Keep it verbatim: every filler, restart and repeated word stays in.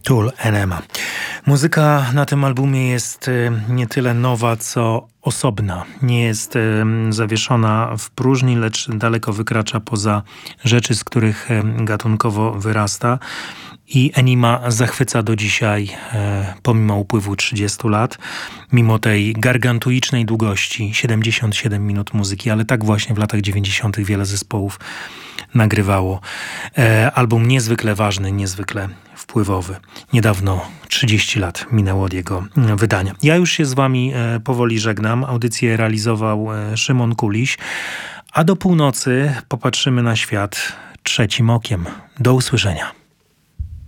Tool Enema. Muzyka na tym albumie jest nie tyle nowa, co osobna. Nie jest zawieszona w próżni, lecz daleko wykracza poza rzeczy, z których gatunkowo wyrasta. I Enima zachwyca do dzisiaj, e, pomimo upływu trzydziestu lat, mimo tej gargantuicznej długości, siedemdziesiąt siedem minut muzyki, ale tak właśnie w latach dziewięćdziesiątych wiele zespołów nagrywało. E, album niezwykle ważny, niezwykle wpływowy. Niedawno trzydzieści lat minęło od jego wydania. Ja już się z wami e, powoli żegnam. Audycję realizował e, Szymon Kuliś, a do północy popatrzymy na świat trzecim okiem. Do usłyszenia.